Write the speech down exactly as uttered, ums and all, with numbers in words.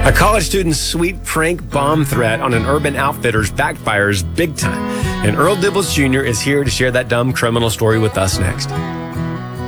A college student's sweet prank bomb threat on an Urban Outfitters backfires big time. And Earl Dibbles Junior is here to share that dumb criminal story with us next.